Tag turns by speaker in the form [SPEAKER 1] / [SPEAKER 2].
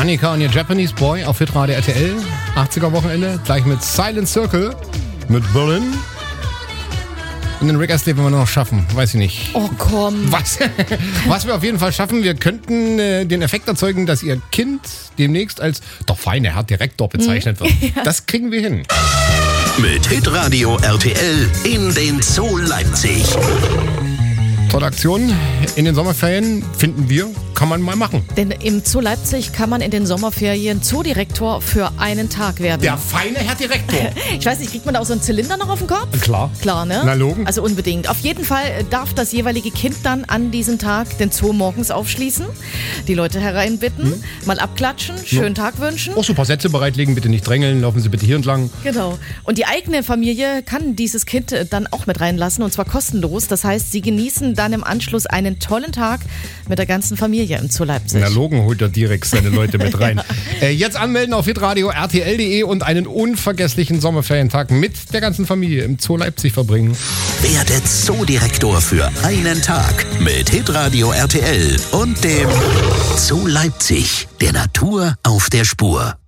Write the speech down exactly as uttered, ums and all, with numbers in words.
[SPEAKER 1] Annika und ihr Japanese Boy auf Hitradio R T L. achtziger-Wochenende. Gleich mit Silent Circle. Mit Berlin. Und den Rick Astley werden wir noch schaffen. Weiß ich nicht.
[SPEAKER 2] Oh komm.
[SPEAKER 1] Was, was wir auf jeden Fall schaffen, wir könnten äh, den Effekt erzeugen, dass ihr Kind demnächst als der feine Herr Direktor bezeichnet wird.
[SPEAKER 2] Ja.
[SPEAKER 1] Das kriegen wir hin.
[SPEAKER 3] Mit Hitradio R T L in den Zoo Leipzig.
[SPEAKER 1] Tolle Aktion in den Sommerferien, finden wir, kann man mal machen.
[SPEAKER 2] Denn im Zoo Leipzig kann man in den Sommerferien Zoodirektor für einen Tag werden.
[SPEAKER 1] Der feine Herr Direktor.
[SPEAKER 2] Ich weiß nicht, kriegt man da auch so einen Zylinder noch auf dem Kopf?
[SPEAKER 1] Klar.
[SPEAKER 2] Klar, ne?
[SPEAKER 1] Na, logen.
[SPEAKER 2] Also unbedingt. Auf jeden Fall darf das jeweilige Kind dann an diesem Tag den Zoo morgens aufschließen, die Leute hereinbitten, hm. mal abklatschen, schönen ja. Tag wünschen.
[SPEAKER 1] Auch so ein paar Sätze bereitlegen, bitte nicht drängeln, laufen Sie bitte hier entlang.
[SPEAKER 2] Genau. Und die eigene Familie kann dieses Kind dann auch mit reinlassen, und zwar kostenlos. Das heißt, sie genießen dann im Anschluss einen tollen Tag mit der ganzen Familie im Zoo Leipzig.
[SPEAKER 1] Na, Logen holt er direkt seine Leute mit rein. ja. äh, jetzt anmelden auf hitradio R T L punkt de und einen unvergesslichen Sommerferientag mit der ganzen Familie im Zoo Leipzig verbringen.
[SPEAKER 3] Werdet Zoodirektor für einen Tag mit Hitradio R T L und dem Zoo Leipzig, der Natur auf der Spur.